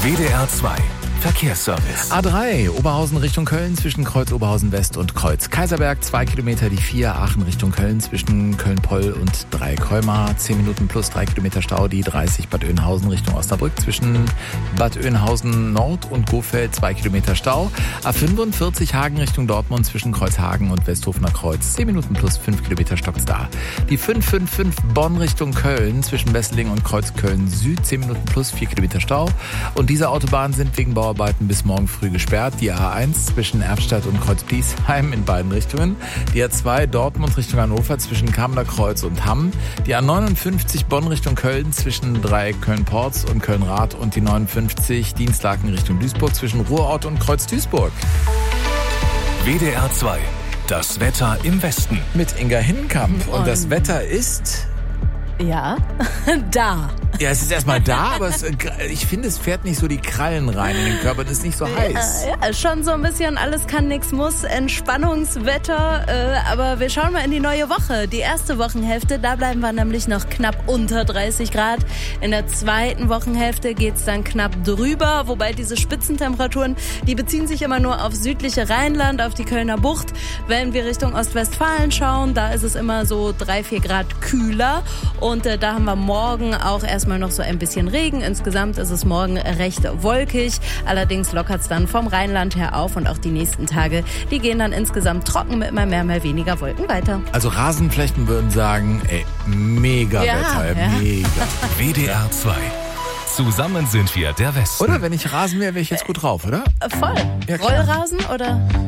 WDR 2 Verkehrsservice. A3, Oberhausen Richtung Köln zwischen Kreuz Oberhausen West und Kreuz Kaiserberg. 2 Kilometer die 4, Aachen Richtung Köln zwischen Köln-Poll und Dreikolmar. 10 Minuten plus 3 Kilometer Stau. Die 30 Bad Oeynhausen Richtung Osnabrück zwischen Bad Oeynhausen Nord und Gofeld. 2 Kilometer Stau. A45 Hagen Richtung Dortmund zwischen Kreuzhagen und Westhofener Kreuz. 10 Minuten plus 5 Kilometer Stocks da. Die 555 Bonn Richtung Köln zwischen Wesseling und Kreuz Köln Süd. 10 Minuten plus 4 Kilometer Stau. Und diese Autobahnen sind wegen Bauarbeiten bis morgen früh gesperrt. Die A1 zwischen Erftstadt und Kreuz-Bliesheim in beiden Richtungen. Die A2 Dortmund Richtung Hannover zwischen Kamener Kreuz und Hamm. Die A59 Bonn Richtung Köln zwischen 3 Köln-Porz und Köln-Rath. Und die 59 Dienstlaken Richtung Duisburg zwischen Ruhrort und Kreuz-Duisburg. WDR 2, das Wetter im Westen. Mit Inga Hinkamp. Und das Wetter ist... Ja, da. Ja, es ist erstmal da, aber ich finde, es fährt nicht so die Krallen rein in den Körper und ist nicht so heiß. Ja, schon so ein bisschen alles kann, nix muss, Entspannungswetter. Aber wir schauen mal in die neue Woche. Die erste Wochenhälfte, da bleiben wir nämlich noch knapp unter 30 Grad. In der zweiten Wochenhälfte geht's dann knapp drüber. Wobei diese Spitzentemperaturen, die beziehen sich immer nur auf südliche Rheinland, auf die Kölner Bucht. Wenn wir Richtung Ostwestfalen schauen, da ist es immer so 3-4 Grad kühler. Und da haben wir morgen auch erstmal noch so ein bisschen Regen. Insgesamt ist es morgen recht wolkig. Allerdings lockert es dann vom Rheinland her auf. Und auch die nächsten Tage, die gehen dann insgesamt trocken mit mal mehr, mal weniger Wolken weiter. Also Rasenflächen würden sagen, mega Wetter, mega. WDR 2. Zusammen sind wir der Westen. Oder wenn ich Rasen wäre, wäre ich jetzt gut drauf, oder? Voll. Ja, klar. Rollrasen oder...